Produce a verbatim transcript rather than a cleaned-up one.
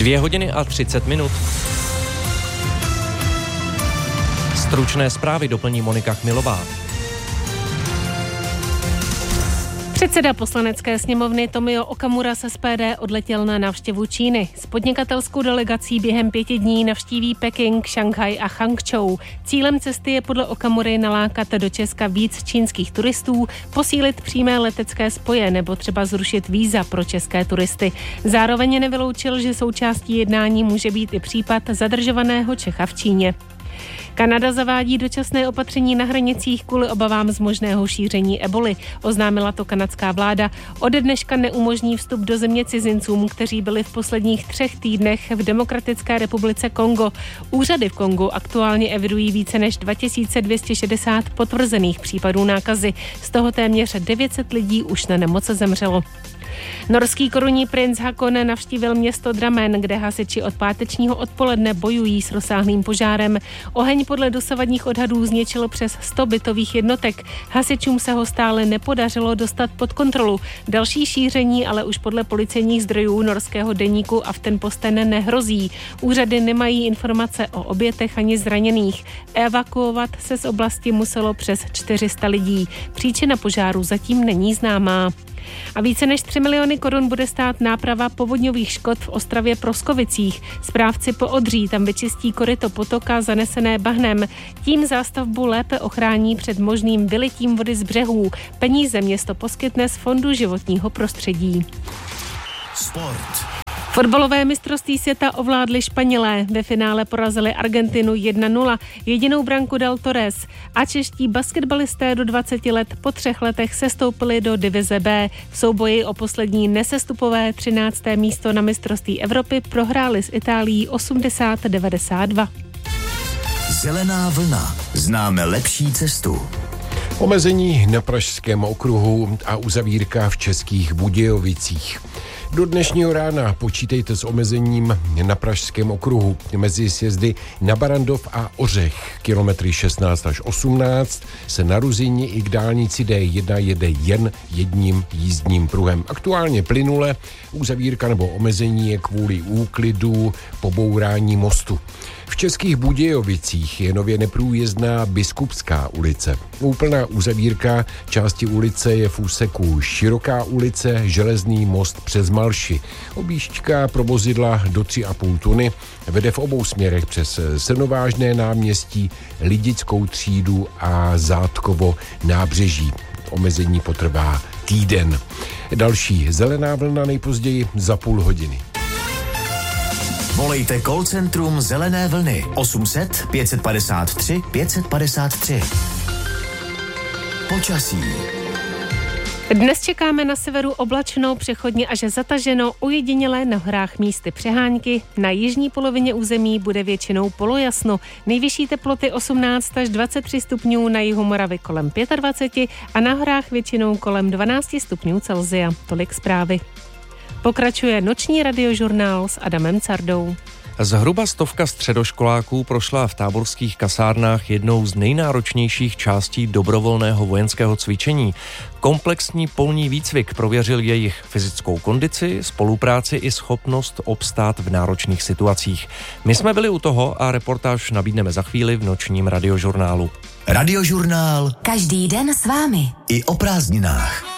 Dvě hodiny a třicet minut. Stručné zprávy doplní Monika Chmilová. Předseda poslanecké sněmovny Tomio Okamura z S P D odletěl na návštěvu Číny. S podnikatelskou delegací během pěti dní navštíví Peking, Šanghaj a Hangzhou. Cílem cesty je podle Okamury nalákat do Česka víc čínských turistů, posílit přímé letecké spoje nebo třeba zrušit víza pro české turisty. Zároveň nevyloučil, že součástí jednání může být i případ zadržovaného Čecha v Číně. Kanada zavádí dočasné opatření na hranicích kvůli obavám z možného šíření eboli. Oznámila to kanadská vláda. Ode dneška neumožní vstup do země cizincům, kteří byli v posledních třech týdnech v Demokratické republice Kongo. Úřady v Kongu aktuálně evidují více než dva tisíce dvě stě šedesát potvrzených případů nákazy. Z toho téměř devět set lidí už na nemoc zemřelo. Norský korunní princ Haakon navštívil město Drammen, kde hasiči od pátečního odpoledne bojují s rozsáhlým požárem. Oheň podle dosavadních odhadů zničil přes sto bytových jednotek. Hasičům se ho stále nepodařilo dostat pod kontrolu. Další šíření ale už podle policejních zdrojů norského deníku Aftenposten nehrozí. Úřady nemají informace o obětech ani zraněných. Evakuovat se z oblasti muselo přes čtyři sta lidí. Příčina požáru zatím není známá. A více než tři miliony korun bude stát náprava povodňových škod v Ostravě Proskovicích. Správci Poodří tam vyčistí koryto potoka zanesené bahnem. Tím zástavbu lépe ochrání před možným vylitím vody z břehů. Peníze město poskytne z Fondu životního prostředí. Sport. Fotbalové mistrovství světa ovládli Španělé. Ve finále porazili Argentinu jedna nula. Jedinou branku dal Torres. A čeští basketbalisté do dvaceti let po třech letech sestoupili do divize B. V souboji o poslední nesestupové třinácté místo na mistrovství Evropy prohráli s Itálií osmdesát devadesát dva. Zelená vlna. Známe lepší cestu. Omezení na Pražském okruhu a uzavírka v Českých Budějovicích. Do dnešního rána počítejte s omezením na Pražském okruhu mezi sjezdy na Barandov a Ořech. Kilometry šestnáct až osmnáct se na Ruzyni i k dálnici D jedna jede jen jedním jízdním pruhem. Aktuálně plynule uzavírka nebo omezení je kvůli úklidu pobourání mostu. V Českých Budějovicích je nově neprůjezdná Biskupská ulice. Úplná uzavírka části ulice je v úseku Široká ulice, Železný most přes Malši. Objížďka pro vozidla do tři a půl tuny vede v obou směrech přes Senovážné náměstí, Lidickou třídu a Zátkovo nábřeží. Omezení potrvá týden. Další zelená vlna nejpozději za půl hodiny. Volejte call centrum Zelené vlny osm set pět padesát tři pět padesát tři. Počasí. Dnes čekáme na severu oblačno, přechodně až zataženo, ojedinělé na horách místy přehánky. Na jižní polovině území bude většinou polojasno. Nejvyšší teploty osmnáct až dvacet tři stupňů, na jihu Moravy kolem dvacet pět a na horách většinou kolem dvanáct stupňů Celsia. Tolik zprávy. Pokračuje noční radiožurnál s Adamem Cardou. Zhruba stovka středoškoláků prošla v táborských kasárnách jednou z nejnáročnějších částí dobrovolného vojenského cvičení. Komplexní polní výcvik prověřil jejich fyzickou kondici, spolupráci i schopnost obstát v náročných situacích. My jsme byli u toho a reportáž nabídneme za chvíli v nočním radiožurnálu. Radiožurnál. Každý den s vámi. I o prázdninách.